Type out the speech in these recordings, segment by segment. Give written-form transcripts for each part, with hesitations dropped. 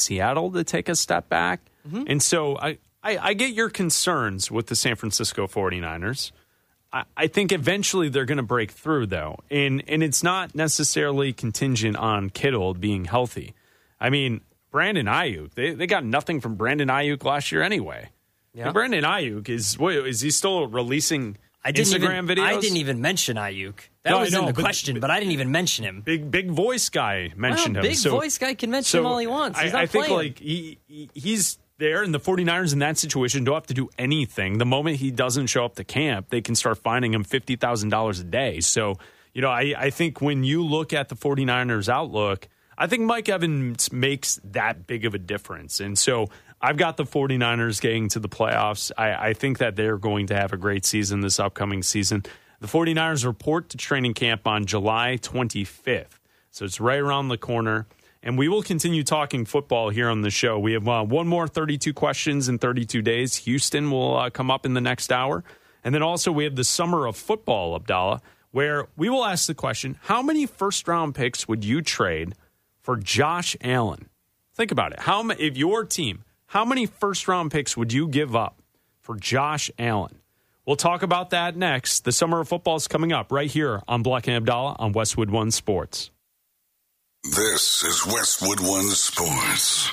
Seattle to take a step back. Mm-hmm. And so I get your concerns with the San Francisco 49ers. I think eventually they're going to break through, though. And it's not necessarily contingent on Kittle being healthy. I mean, Brandon Ayuk, they got nothing from Brandon Ayuk last year anyway. Yeah. And Brandon Ayuk, is he still releasing Instagram videos? I didn't even mention Ayuk. That was in the question, but I didn't even mention him. Big voice guy mentioned him. Voice guy can mention him all he wants. He's not playing. I think he's there, and the 49ers in that situation don't have to do anything. The moment he doesn't show up to camp, they can start fining him $50,000 a day. So, I think when you look at the 49ers outlook, I think Mike Evans makes that big of a difference. And so I've got the 49ers getting to the playoffs. I think that they're going to have a great season this upcoming season. The 49ers report to training camp on July 25th. So it's right around the corner. And we will continue talking football here on the show. We have one more 32 questions in 32 days. Houston will come up in the next hour. And then also we have the Summer of Football, Abdallah, where we will ask the question, how many first-round picks would you trade for Josh Allen? Think about it. If your team, how many first-round picks would you give up for Josh Allen? We'll talk about that next. The Summer of Football is coming up right here on Black and Abdallah on Westwood One Sports. This is Westwood One Sports.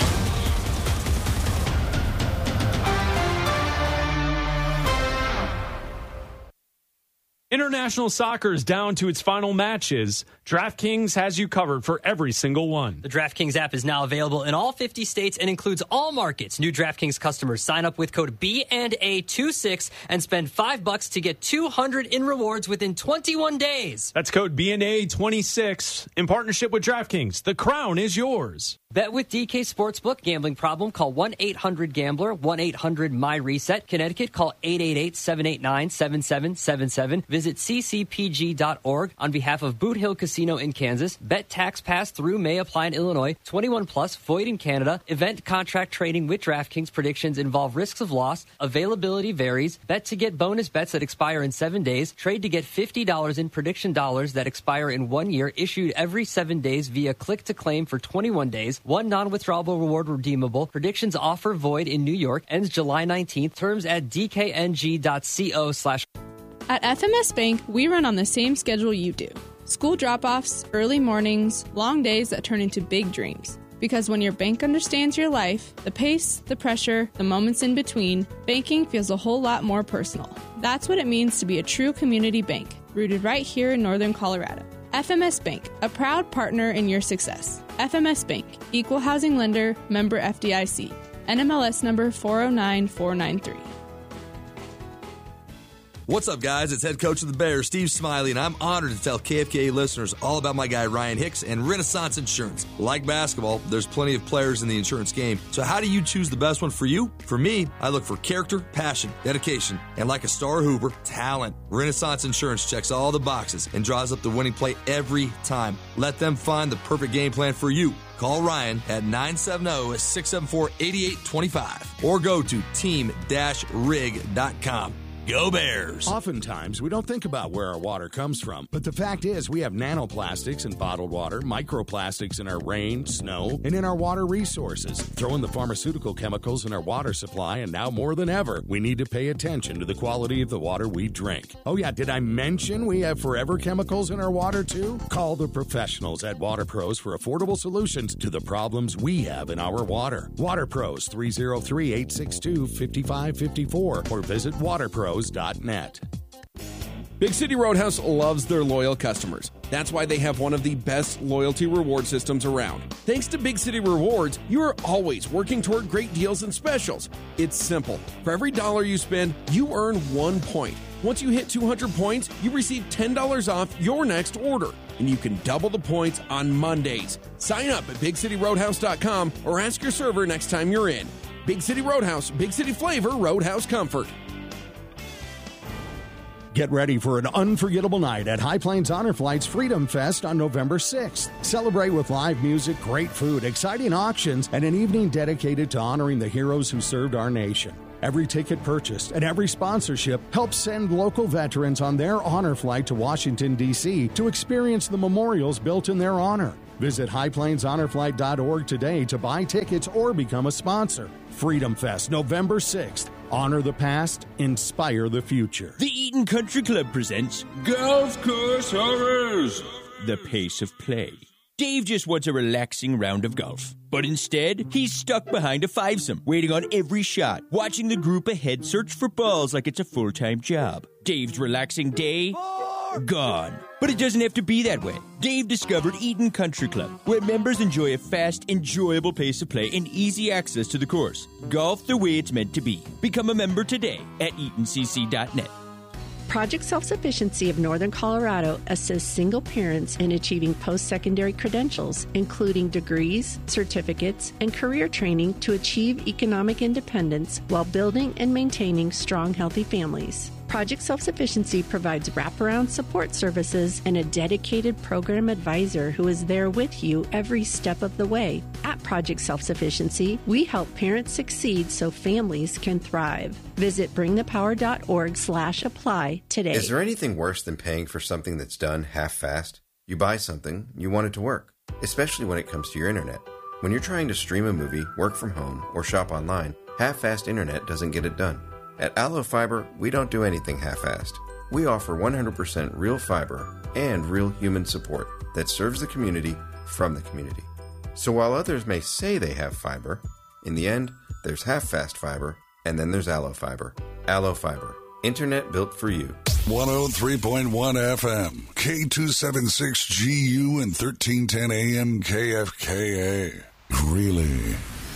International soccer is down to its final matches. DraftKings has you covered for every single one. The DraftKings app is now available in all 50 states and includes all markets. New DraftKings customers sign up with code B&A26 and spend $5 to get $200 in rewards within 21 days. That's code B&A26 in partnership with DraftKings. The crown is yours. Bet with DK Sportsbook. Gambling problem? Call 1-800-GAMBLER, 1-800-MY-RESET. Connecticut, call 888-789-7777. Visit ccpg.org. On behalf of Boot Hill Casino in Kansas, bet tax pass through may apply in Illinois. 21 plus, void in Canada. Event contract trading with DraftKings. Predictions involve risks of loss. Availability varies. Bet to get bonus bets that expire in 7 days. Trade to get $50 in prediction dollars that expire in 1 year. Issued every 7 days via click to claim for 21 days. One non-withdrawable reward redeemable. Predictions offer void in New York. Ends July 19th. Terms at dkng.co/. At FMS Bank, we run on the same schedule you do. School drop-offs, early mornings, long days that turn into big dreams. Because when your bank understands your life, the pace, the pressure, the moments in between, banking feels a whole lot more personal. That's what it means to be a true community bank, rooted right here in Northern Colorado. FMS Bank, a proud partner in your success. FMS Bank, Equal Housing Lender, member FDIC. NMLS number 409493. What's up, guys? It's head coach of the Bears, Steve Smiley, and I'm honored to tell KFKA listeners all about my guy Ryan Hicks and Renaissance Insurance. Like basketball, there's plenty of players in the insurance game, so how do you choose the best one for you? For me, I look for character, passion, dedication, and like a star Hoover, talent. Renaissance Insurance checks all the boxes and draws up the winning play every time. Let them find the perfect game plan for you. Call Ryan at 970-674-8825 or go to team-rig.com. Go Bears! Oftentimes, we don't think about where our water comes from, but the fact is we have nanoplastics in bottled water, microplastics in our rain, snow, and in our water resources. Throw in the pharmaceutical chemicals in our water supply, and now more than ever, we need to pay attention to the quality of the water we drink. Oh yeah, did I mention we have forever chemicals in our water too? Call the professionals at Water Pros for affordable solutions to the problems we have in our water. Water Pros, 303-862-5554, or visit waterpros.net. Big City Roadhouse loves their loyal customers. That's why they have one of the best loyalty reward systems around. Thanks to Big City Rewards, you are always working toward great deals and specials. It's simple. For every $1 you spend, you earn 1 point. Once you hit 200 points, you receive $10 off your next order. And you can double the points on Mondays. Sign up at BigCityRoadhouse.com or ask your server next time you're in. Big City Roadhouse, Big City flavor, Roadhouse comfort. Get ready for an unforgettable night at High Plains Honor Flight's Freedom Fest on November 6th. Celebrate with live music, great food, exciting auctions, and an evening dedicated to honoring the heroes who served our nation. Every ticket purchased and every sponsorship helps send local veterans on their honor flight to Washington, D.C. to experience the memorials built in their honor. Visit highplainshonorflight.org today to buy tickets or become a sponsor. Freedom Fest, November 6th. Honor the past, inspire the future. The Eaton Country Club presents Golf Course Horrors, the pace of play. Dave just wants a relaxing round of golf. But instead, he's stuck behind a fivesome, waiting on every shot, watching the group ahead search for balls like it's a full-time job. Dave's relaxing day, gone. But it doesn't have to be that way. Dave discovered Eaton Country Club, where members enjoy a fast, enjoyable pace of play and easy access to the course. Golf the way it's meant to be. Become a member today at EatonCC.net. Project Self-Sufficiency of Northern Colorado assists single parents in achieving post-secondary credentials, including degrees, certificates, and career training to achieve economic independence while building and maintaining strong, healthy families. Project Self-Sufficiency provides wraparound support services and a dedicated program advisor who is there with you every step of the way. At Project Self-Sufficiency, we help parents succeed so families can thrive. Visit bringthepower.org/apply today. Is there anything worse than paying for something that's done half-fast? You buy something, you want it to work, especially when it comes to your internet. When you're trying to stream a movie, work from home, or shop online, half-fast internet doesn't get it done. At Allo Fiber, we don't do anything half-assed. We offer 100% real fiber and real human support that serves the community from the community. So while others may say they have fiber, in the end, there's half-fast fiber, and then there's Allo Fiber. Allo Fiber. Internet built for you. 103.1 FM, K276GU and 1310 AM KFKA. Really?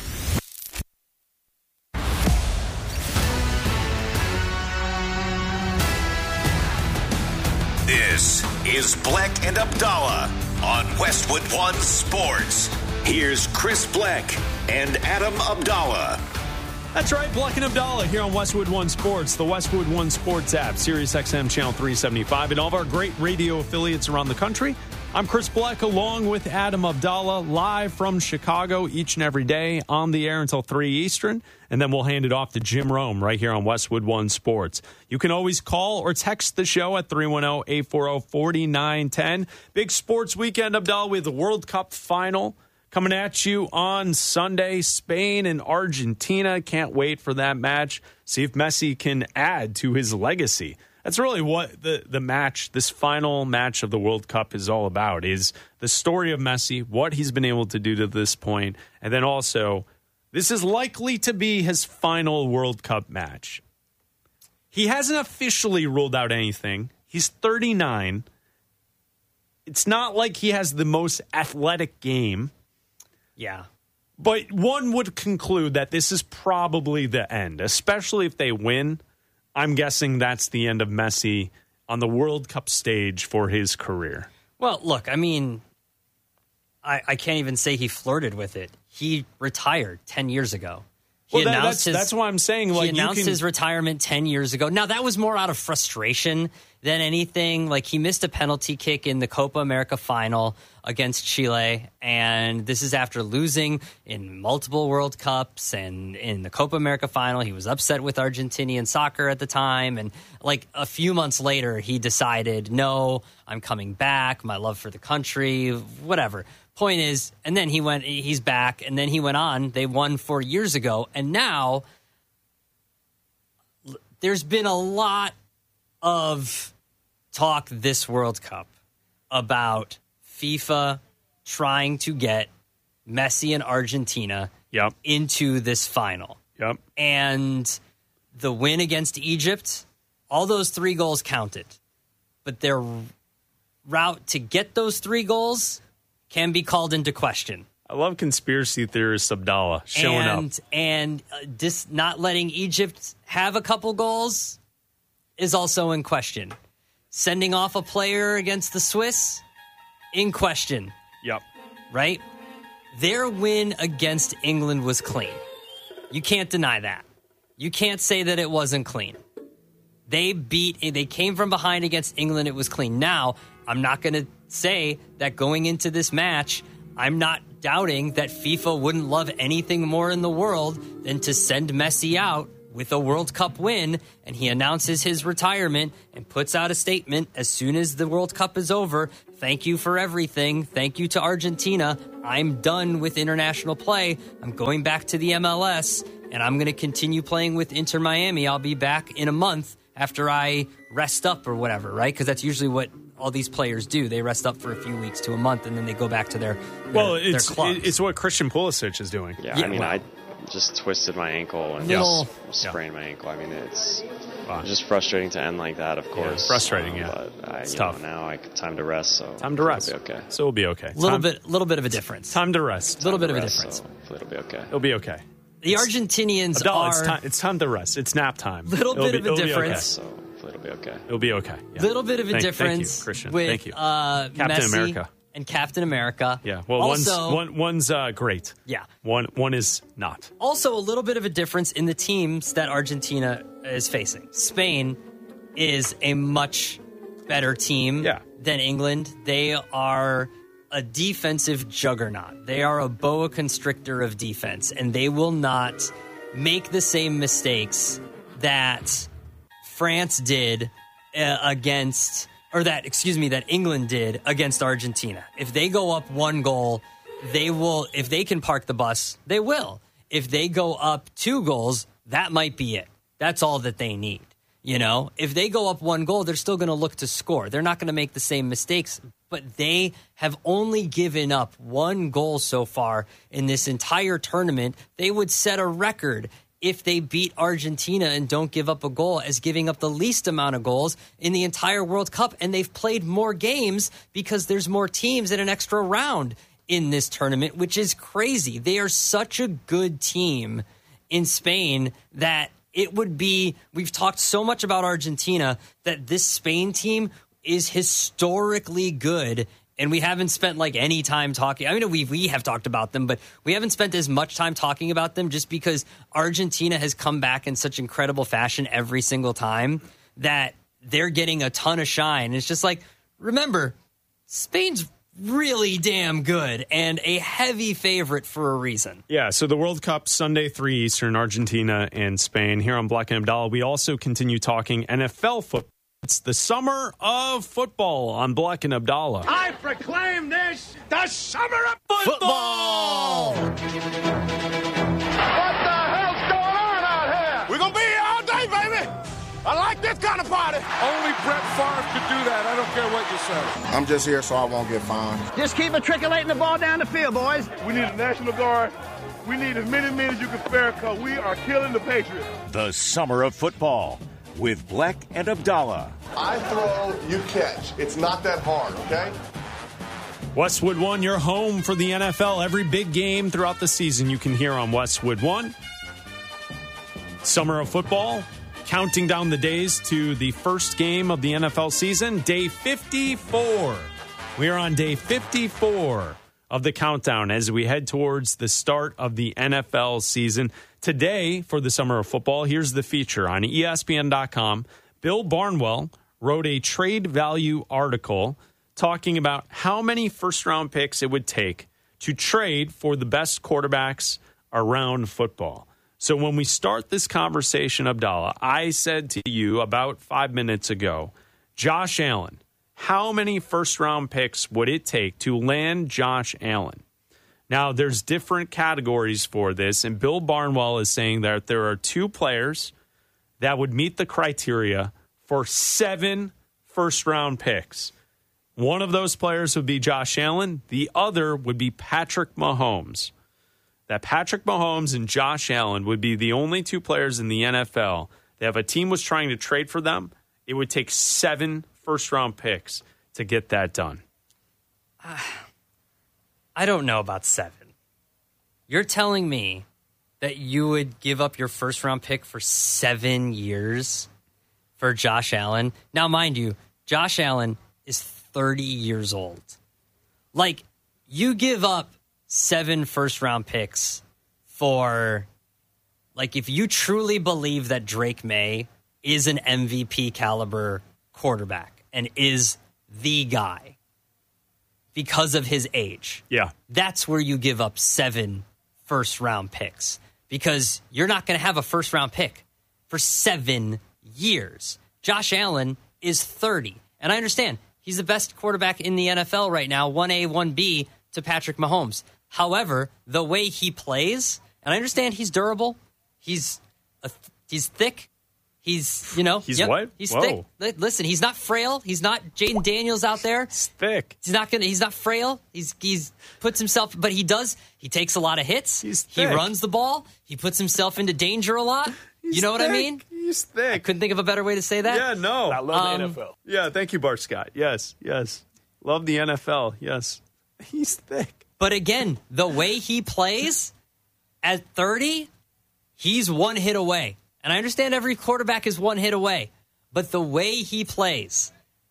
This is Bleck and Abdallah on Westwood One Sports. Here's Chris Bleck and Adam Abdallah. That's right, Bleck and Abdallah here on Westwood One Sports, the Westwood One Sports app, Sirius XM Channel 375, and all of our great radio affiliates around the country. I'm Chris Bleck along with Adam Abdallah, live from Chicago each and every day on the air until 3 Eastern, and then we'll hand it off to Jim Rome right here on Westwood One Sports. You can always call or text the show at 310-840-4910. Big sports weekend, Abdallah. We have the World Cup final coming at you on Sunday. Spain and Argentina. Can't wait for that match. See if Messi can add to his legacy. That's really what the match, this final match of the World Cup is all about, is the story of Messi, what he's been able to do to this point, and then also, this is likely to be his final World Cup match. He hasn't officially ruled out anything. He's 39. It's not like he has the most athletic game. Yeah. But one would conclude that this is probably the end, especially if they win. I'm guessing that's the end of Messi on the World Cup stage for his career. Well, look, I mean, I can't even say he flirted with it. He retired 10 years ago. That's why I'm saying. He announced his retirement 10 years ago. Now, that was more out of frustration than anything. Like, he missed a penalty kick in the Copa America final against Chile, and this is after losing in multiple World Cups, and in the Copa America final, he was upset with Argentinian soccer at the time, and like a few months later, he decided, no, I'm coming back, my love for the country, whatever. Point is, and then he's back, and then he went on, they won 4 years ago, and now there's been a lot of talk this World Cup about FIFA trying to get Messi and Argentina into this final. Yep. And the win against Egypt, all those 3 goals counted. But their route to get those 3 goals can be called into question. I love conspiracy theorist Abdallah showing up. And not letting Egypt have a couple goals is also in question. Sending off a player against the Swiss, in question. Yep. Right? Their win against England was clean. You can't deny that. You can't say that it wasn't clean. They came from behind against England, it was clean. Now, I'm not going to say that going into this match, I'm not doubting that FIFA wouldn't love anything more in the world than to send Messi out with a World Cup win, and he announces his retirement and puts out a statement as soon as the World Cup is over. Thank you for everything. Thank you to Argentina. I'm done with international play. I'm going back to the MLS, and I'm going to continue playing with Inter Miami. I'll be back in a month after I rest up or whatever, right? Because that's usually what all these players do. They rest up for a few weeks to a month, and then they go back to their clubs. It's what Christian Pulisic is doing. Yeah, I mean, I just twisted my ankle and sprained my ankle. I mean, it's just frustrating to end like that, of course. Yeah, frustrating, But it's tough. Now time to rest. So time to rest. It'll be okay. So it'll be okay. Little bit of a difference. Time to rest. Little bit of a difference. So it'll be okay. It'll be okay. The Argentinians Abdallah, it's time to rest. It's nap time. Little bit of a difference. Okay. So it'll be okay. It'll be okay. Yeah. Little bit of a difference. Thank you, Christian. With, thank you. Captain Messi America. And Captain America. Yeah. Well, also, one's great. Yeah. One is not. Also, a little bit of a difference in the teams that Argentina is facing. Spain is a much better team than England. They are a defensive juggernaut. They are a boa constrictor of defense, and they will not make the same mistakes that France did that England did against Argentina. If they go up 1 goal, they will. If they can park the bus, they will. If they go up 2 goals, that might be it. That's all that they need. You know, if they go up 1 goal, they're still going to look to score. They're not going to make the same mistakes, but they have only given up 1 goal so far in this entire tournament. They would set a record if they beat Argentina and don't give up a goal as giving up the least amount of goals in the entire World Cup. And they've played more games because there's more teams in an extra round in this tournament, which is crazy. They are such a good team in Spain that it would be, we've talked so much about Argentina that this Spain team is historically good. And we haven't spent any time talking. I mean, we have talked about them, but we haven't spent as much time talking about them just because Argentina has come back in such incredible fashion every single time that they're getting a ton of shine. It's just remember, Spain's really damn good and a heavy favorite for a reason. Yeah, so the World Cup, Sunday, 3 Eastern, Argentina and Spain. Here on Black and Abdallah, we also continue talking NFL football. It's the summer of football on Black and Abdallah. I proclaim this the summer of football! What the hell's going on out here? We're going to be here all day, baby! I like this kind of party! Only Brett Favre could do that. I don't care what you say. I'm just here so I won't get fined. Just keep matriculating the ball down the field, boys. We need a National Guard. We need as many men as you can spare because we are killing the Patriots. The summer of football with Black and Abdallah. I throw, you catch. It's not that hard, okay? Westwood One, your home for the NFL. Every big game throughout the season you can hear on Westwood One. Summer of football, counting down the days to the first game of the NFL season, day 54. We are on day 54 of the countdown as we head towards the start of the NFL season. Today, for the summer of football, here's the feature on ESPN.com. Bill Barnwell wrote a trade value article talking about how many first-round picks it would take to trade for the best quarterbacks around football. So when we start this conversation, Abdallah, I said to you about 5 minutes ago, Josh Allen, how many first-round picks would it take to land Josh Allen? Now, there's different categories for this, and Bill Barnwell is saying that there are 2 players that would meet the criteria for 7 first-round picks. One of those players would be Josh Allen. The other would be Patrick Mahomes. That Patrick Mahomes and Josh Allen would be the only 2 players in the NFL that if a team was trying to trade for them, it would take 7 first-round picks to get that done. I don't know about 7. You're telling me that you would give up your first-round pick for 7 years for Josh Allen? Now, mind you, Josh Allen is 30 years old. You give up 7 first-round picks for, if you truly believe that Drake May is an MVP caliber quarterback and is the guy, because of his age. Yeah. That's where you give up 7 first-round picks because you're not going to have a first-round pick for 7 years. Josh Allen is 30. And I understand he's the best quarterback in the NFL right now, 1A, 1B to Patrick Mahomes. However, the way he plays, and I understand he's durable, he's thick, he's what? He's Whoa. thick. Listen, he's not frail. He's not Jaden Daniels out there. He's thick. He's not frail. He's puts himself, but he takes a lot of hits. He runs the ball. He puts himself into danger a lot. You know what I mean? He's thick. I couldn't think of a better way to say that. Yeah, no. I love the NFL. Yeah, thank you, Bart Scott. Yes. Love the NFL. Yes. He's thick. But again, the way he plays at 30, he's one hit away. And I understand every quarterback is one hit away. But the way he plays,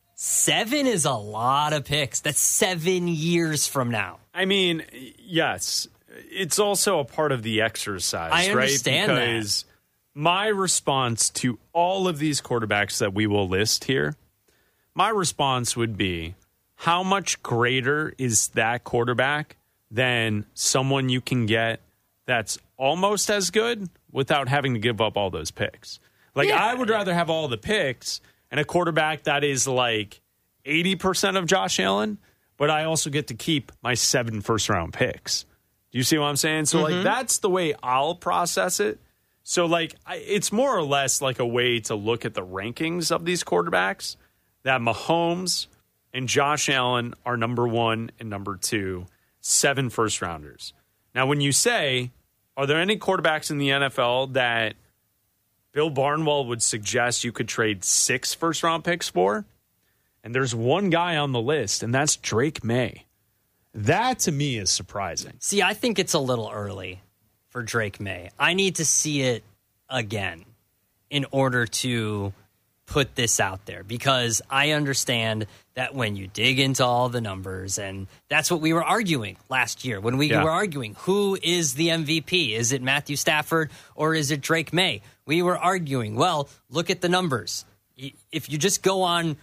7 is a lot of picks. That's 7 years from now. I mean, yes. It's also a part of the exercise, I understand right? Because my response to all of these quarterbacks that we will list here, my response would be, how much greater is that quarterback than someone you can get that's almost as good without having to give up all those picks? Like, I would rather have all the picks and a quarterback that is like 80% of Josh Allen, but I also get to keep my 7 first-round picks. Do you see what I'm saying? So, like, that's the way I'll process it. So, like, it's more or less like a way to look at the rankings of these quarterbacks, that Mahomes and Josh Allen are number 1 and number 2, 7 first-rounders. Now, when you say, are there any quarterbacks in the NFL that Bill Barnwell would suggest you could trade 6 first-round picks for? And there's one guy on the list, and that's Drake May. That, to me, is surprising. See, I think it's a little early for Drake May. I need to see it again in order to put this out there, because I understand that when you dig into all the numbers, and that's what we were arguing last year when we were arguing, who is the MVP? Is it Matthew Stafford or is it Drake May? We were arguing, well, look at the numbers. If you just go on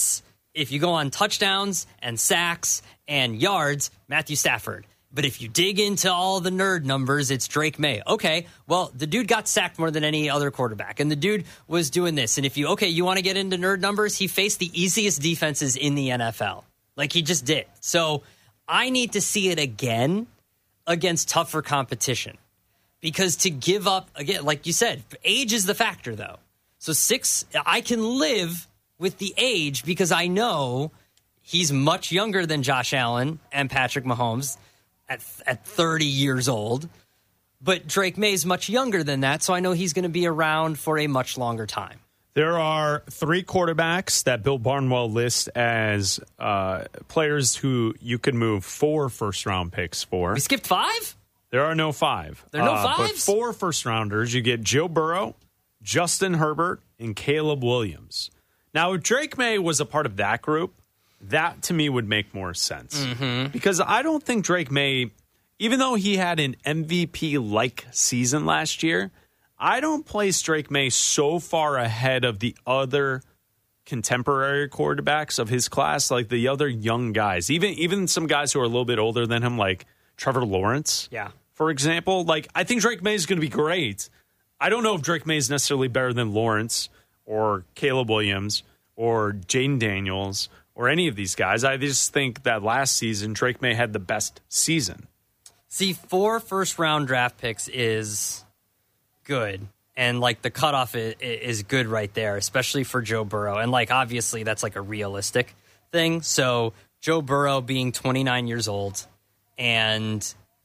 if you go on touchdowns and sacks and yards, Matthew Stafford. But if you dig into all the nerd numbers, it's Drake May. Okay, well, the dude got sacked more than any other quarterback, and the dude was doing this. And if you want to get into nerd numbers, he faced the easiest defenses in the NFL. Like, he just did. So I need to see it again against tougher competition. Because to give up, again, like you said, age is the factor, though. So 6, I can live with the age because I know he's much younger than Josh Allen and Patrick Mahomes at 30 years old. But Drake May is much younger than that, so I know he's going to be around for a much longer time. There are 3 quarterbacks that Bill Barnwell lists as players who you could move 4 first-round picks for. We skipped 5? There are no 5. There are no 5s? But 4 first-rounders. You get Joe Burrow, Justin Herbert, and Caleb Williams. Now, if Drake May was a part of that group, that to me would make more sense. Because I don't think Drake May, even though he had an MVP-like season last year, I don't place Drake May so far ahead of the other contemporary quarterbacks of his class, like the other young guys, even some guys who are a little bit older than him, like Trevor Lawrence, for example. Like, I think Drake May is going to be great. I don't know if Drake May is necessarily better than Lawrence or Caleb Williams or Jaden Daniels or any of these guys. I just think that last season, Drake May had the best season. See, 4 first-round draft picks is good. And, like, the cutoff is good right there, especially for Joe Burrow. And, like, obviously that's, like, a realistic thing. So Joe Burrow being 29 years old, and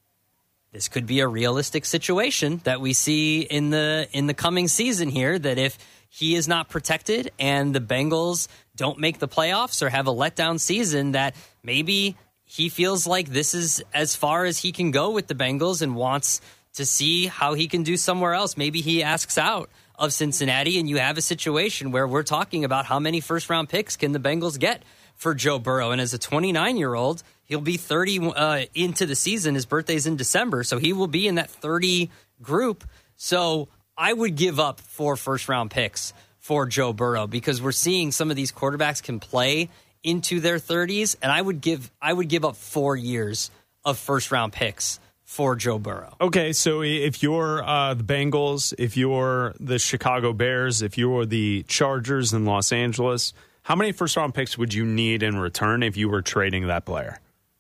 this could be a realistic situation that we see in the coming season here, that if he is not protected and the Bengals don't make the playoffs or have a letdown season, that maybe he feels like this is as far as he can go with the Bengals and wants to see how he can do somewhere else. Maybe he asks out of Cincinnati, and you have a situation where we're talking about how many first-round picks can the Bengals get for Joe Burrow. And as a 29-year-old, he'll be 30 into the season. His birthday's in December, so he will be in that 30 group. So I would give up 4 first-round picks for Joe Burrow because we're seeing some of these quarterbacks can play into their 30s, and I would give up 4 years of first-round picks for Joe Burrow. Okay, so if you're the Bengals, if you're the Chicago Bears, if you're the Chargers in Los Angeles, how many first-round picks would you need in return if you were trading that player?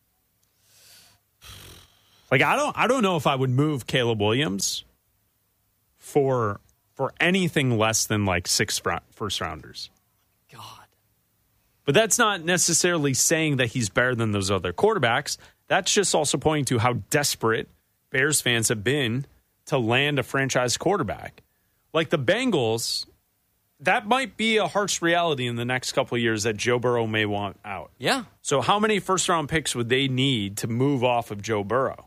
Like, I don't know if I would move Caleb Williams for anything less than like 6 first-rounders. God. But that's not necessarily saying that he's better than those other quarterbacks. That's just also pointing to how desperate Bears fans have been to land a franchise quarterback. Like the Bengals, that might be a harsh reality in the next couple of years that Joe Burrow may want out. Yeah. So how many first-round picks would they need to move off of Joe Burrow?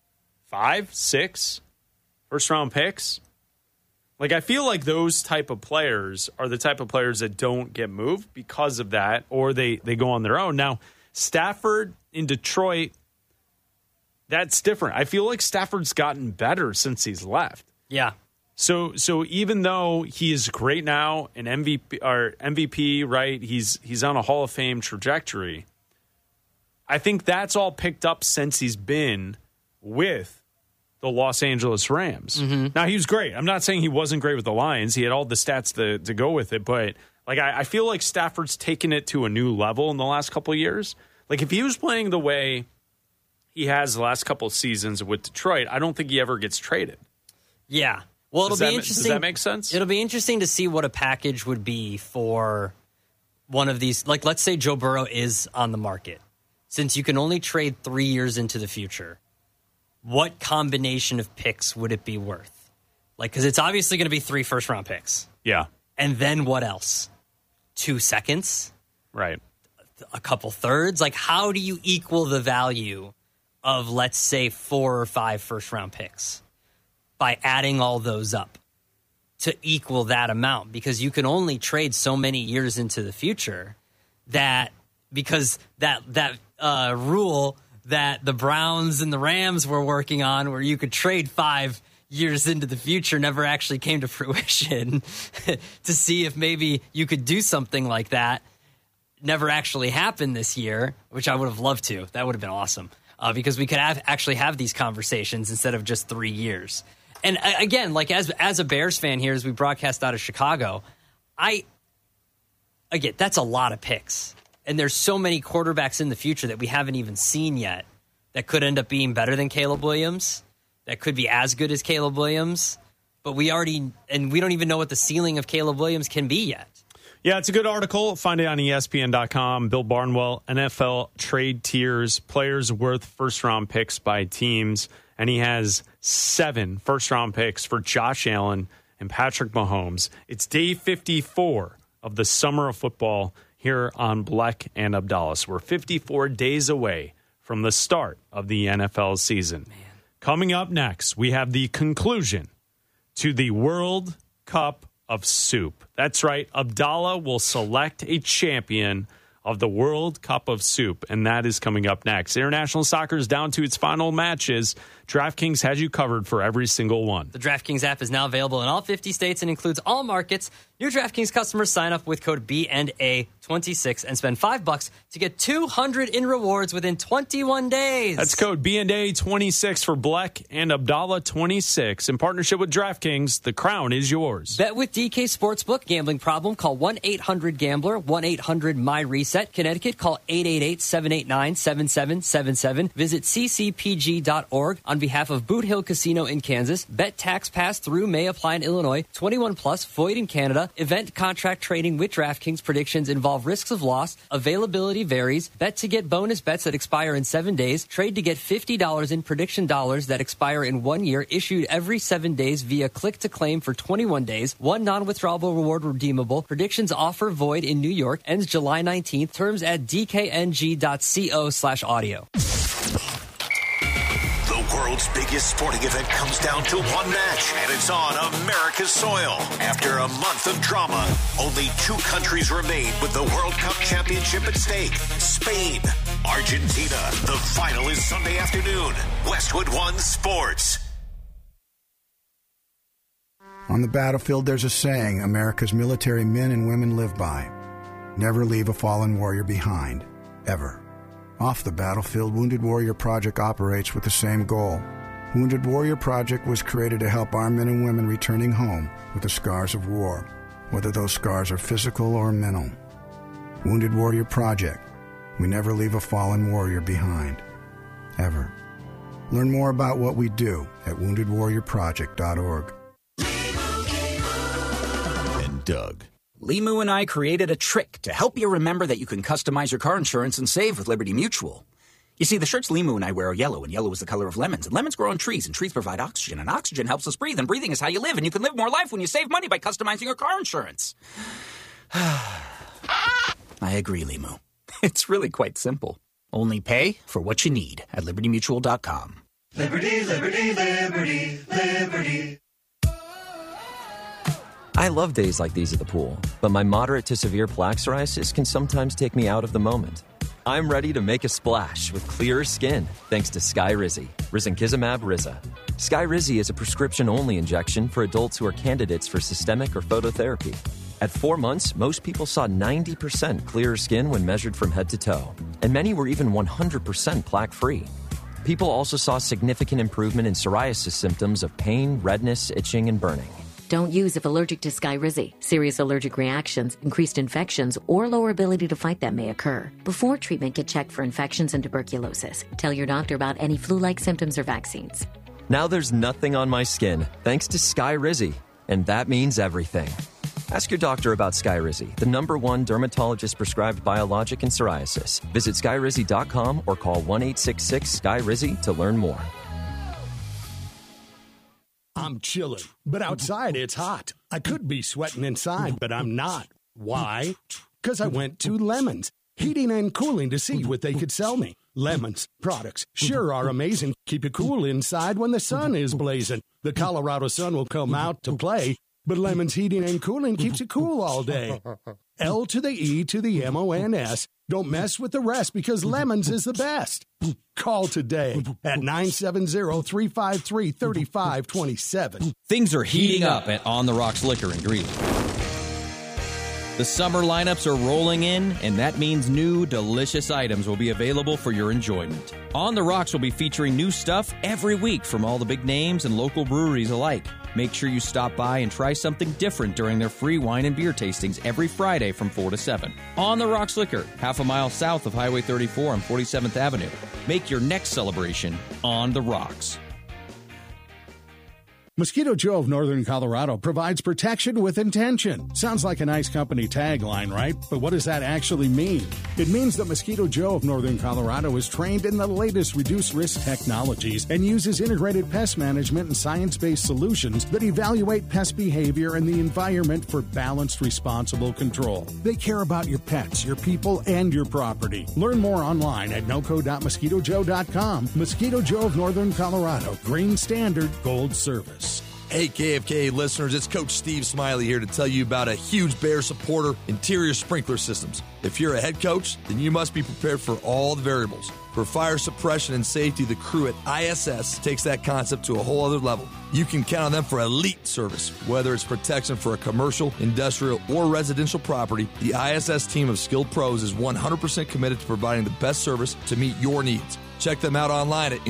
5, 6 first-round picks? Like, I feel like those type of players are the type of players that don't get moved because of that, or they go on their own. Now, Stafford in Detroit, that's different. I feel like Stafford's gotten better since he's left. Yeah. So even though he is great now, an MVP, right? He's on a Hall of Fame trajectory. I think that's all picked up since he's been with the Los Angeles Rams. Mm-hmm. Now, he was great. I'm not saying he wasn't great with the Lions. He had all the stats to go with it. But like I feel like Stafford's taken it to a new level in the last couple of years. Like, if he was playing the way he has the last couple of seasons with Detroit, I don't think he ever gets traded. Yeah. Well, it'll be interesting. Does that make sense? It'll be interesting to see what a package would be for one of these. Like, let's say Joe Burrow is on the market. Since you can only trade 3 years into the future, what combination of picks would it be worth? Like, because it's obviously going to be 3 first-round picks. Yeah. And then what else? 2 seconds? Right. A couple thirds? Like, how do you equal the value of, let's say, 4 or 5 first-round picks by adding all those up to equal that amount? Because you can only trade so many years into the future because that rule that the Browns and the Rams were working on where you could trade 5 years into the future never actually came to fruition to see if maybe you could do something like that. Never actually happened this year, which I would have loved to. That would have been awesome because we could actually have these conversations instead of just 3 years. And again, like as a Bears fan here, as we broadcast out of Chicago, that's a lot of picks. And there's so many quarterbacks in the future that we haven't even seen yet that could end up being better than Caleb Williams, that could be as good as Caleb Williams. But we don't even know what the ceiling of Caleb Williams can be yet. Yeah, it's a good article. Find it on ESPN.com. Bill Barnwell, NFL trade tiers, players worth first-round picks by teams. And he has 7 first-round picks for Josh Allen and Patrick Mahomes. It's day 54 of the summer of football here on Bleck and Abdallah. So we're 54 days away from the start of the NFL season. Man. Coming up next, we have the conclusion to the World Cup of Soup. That's right. Abdallah will select a champion of the World Cup of Soup, and that is coming up next. International soccer is down to its final matches. DraftKings has you covered for every single one. The DraftKings app is now available in all 50 states and includes all markets. New DraftKings customers sign up with code BNA26 and spend $5 to get $200 in rewards within 21 days. That's code BNA26 for Bleck and Abdallah 26. In partnership with DraftKings, the crown is yours. Bet with DK Sportsbook. Gambling problem? Call 1-800-GAMBLER. 1-800-MY-RESET. Connecticut, call 888-789-7777. Visit ccpg.org. On behalf of Boot Hill Casino in Kansas, bet tax pass-through may apply in Illinois. 21 plus, void in Canada. Event contract trading with DraftKings. Predictions involve risks of loss. Availability varies. Bet to get bonus bets that expire in 7 days. Trade to get $50 in prediction dollars that expire in 1 year. Issued every 7 days via click-to-claim for 21 days. 1 non-withdrawable reward redeemable. Predictions offer void in New York. Ends July 19th. Terms at dkng.co/audio. The world's biggest sporting event comes down to one match, and it's on America's soil. After a month of drama, only 2 countries remain with the World Cup championship at stake. Spain, Argentina. The final is Sunday afternoon. Westwood One Sports. On the battlefield, there's a saying America's military men and women live by. Never leave a fallen warrior behind, ever. Off the battlefield, Wounded Warrior Project operates with the same goal, Wounded Warrior Project was created to help our men and women returning home with the scars of war, whether those scars are physical or mental. Wounded Warrior Project. We never leave a fallen warrior behind. Ever. Learn more about what we do at woundedwarriorproject.org. And Doug. Limu and I created a trick to help you remember that you can customize your car insurance and save with Liberty Mutual. You see, the shirts Limu and I wear are yellow, and yellow is the color of lemons. And lemons grow on trees, and trees provide oxygen. And oxygen helps us breathe, and breathing is how you live. And you can live more life when you save money by customizing your car insurance. I agree, Limu. It's really quite simple. Only pay for what you need at LibertyMutual.com. Liberty, liberty, liberty, liberty. I love days like these at the pool, but my moderate to severe plaque psoriasis can sometimes take me out of the moment. I'm ready to make a splash with clearer skin thanks to Skyrizi, risankizumab Riza. Skyrizi is a prescription-only injection for adults who are candidates for systemic or phototherapy. At 4 months, most people saw 90% clearer skin when measured from head to toe, and many were even 100% plaque-free. People also saw significant improvement in psoriasis symptoms of pain, redness, itching, and burning. Don't use if allergic to Skyrizi. Serious allergic reactions, increased infections, or lower ability to fight them may occur. Before treatment, get checked for infections and tuberculosis. Tell your doctor about any flu-like symptoms or vaccines. Now there's nothing on my skin thanks to Skyrizi, and that means everything. Ask your doctor about Skyrizi, the #1 dermatologist-prescribed biologic in psoriasis. Visit Skyrizi.com or call 1-866-SKYRIZI to learn more. I'm chilly, but outside it's hot. I could be sweating inside, but I'm not. Why? Because I went to Lemons, heating and cooling, to see what they could sell me. Lemons products sure are amazing. Keep you cool inside when the sun is blazing. The Colorado sun will come out to play, but Lemons heating and cooling keeps you cool all day. L to the E to the MONS. Don't mess with the rest because Lemons is the best. Call today at 970-353-3527. Things are heating up at On the Rocks Liquor in Greeley. The summer lineups are rolling in, and that means new, delicious items will be available for your enjoyment. On the Rocks will be featuring new stuff every week from all the big names and local breweries alike. Make sure you stop by and try something different during their free wine and beer tastings every Friday from 4 to 7. On the Rocks Liquor, half a mile south of Highway 34 on 47th Avenue. Make your next celebration On the Rocks. Mosquito Joe of Northern Colorado provides protection with intention. Sounds like a nice company tagline, right? But what does that actually mean? It means that Mosquito Joe of Northern Colorado is trained in the latest reduced-risk technologies and uses integrated pest management and science-based solutions that evaluate pest behavior and the environment for balanced, responsible control. They care about your pets, your people, and your property. Learn more online at noco.mosquitojoe.com. Mosquito Joe of Northern Colorado. Green Standard Gold Service. Hey, KFK listeners, it's Coach Steve Smiley here to tell you about a huge Bear supporter, Interior Sprinkler Systems. If you're a head coach, then you must be prepared for all the variables. For fire suppression and safety, the crew at ISS takes that concept to a whole other level. You can count on them for elite service. Whether it's protection for a commercial, industrial, or residential property, the ISS team of skilled pros is 100% committed to providing the best service to meet your needs. Check them out online at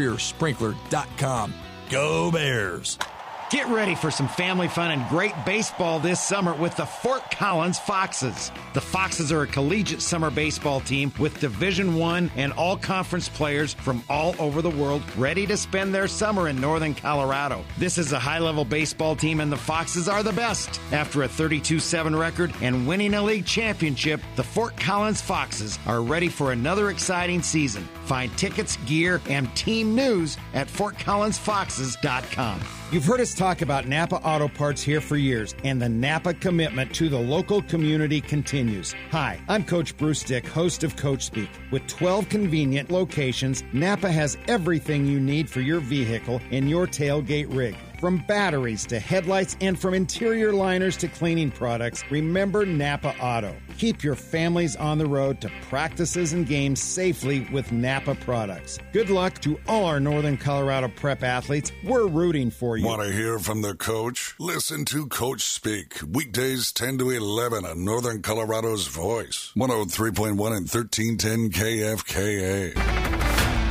interiorsprinkler.com. Go Bears! Get ready for some family fun and great baseball this summer with the Fort Collins Foxes. The Foxes are a collegiate summer baseball team with Division I and all-conference players from all over the world ready to spend their summer in northern Colorado. This is a high-level baseball team, and the Foxes are the best. After a 32-7 record and winning a league championship, the Fort Collins Foxes are ready for another exciting season. Find tickets, gear, and team news at FortCollinsFoxes.com. You've heard us talk about Napa Auto Parts here for years, and the Napa commitment to the local community continues. Hi, I'm Coach Bruce Dick, host of Coach Speak. With 12 convenient locations, Napa has everything you need for your vehicle and your tailgate rig. From batteries to headlights and from interior liners to cleaning products, remember Napa Auto. Keep your families on the road to practices and games safely with Napa products. Good luck to all our Northern Colorado prep athletes. We're rooting for you. Want to hear from the coach? Listen to Coach Speak. Weekdays 10 to 11 on Northern Colorado's Voice. 103.1 and 1310 KFKA.